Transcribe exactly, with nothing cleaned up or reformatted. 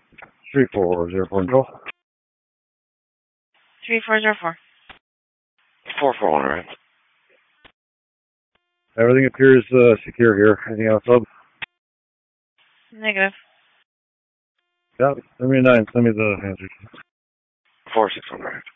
Three four zero four. Go. Three four zero four. Four four one, right? Everything appears uh, secure here. Anything else, sub? Negative. Yeah. Send me a nine. Send me the answers. Four six one, right?